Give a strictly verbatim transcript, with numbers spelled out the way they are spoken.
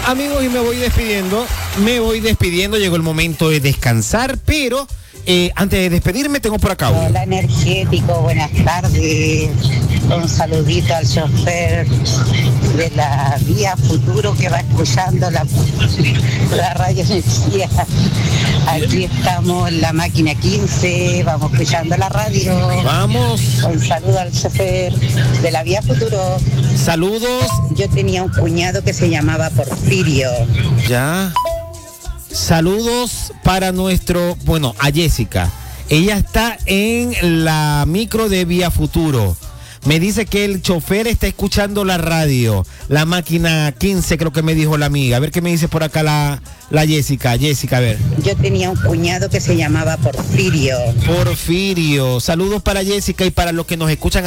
Amigos, y me voy despidiendo, me voy despidiendo, llegó el momento de descansar, pero eh, antes de despedirme tengo por acá uno. Hola Energético, buenas tardes. Un saludito al chofer de la Vía Futuro que va escuchando la, la radio energía. Aquí estamos en la máquina quince, vamos escuchando la radio. Vamos. Un saludo al chofer de la Vía Futuro. Saludos. Yo tenía un cuñado que se llamaba Porfirio. Ya. Saludos para nuestro, bueno, a Jessica. Ella está en la micro de Vía Futuro. Me dice que el chofer está escuchando la radio, la máquina quince, creo que me dijo la amiga. A ver qué me dice por acá la, la Jessica. Jessica, a ver. Yo tenía un cuñado que se llamaba Porfirio. Porfirio. Saludos para Jessica y para los que nos escuchan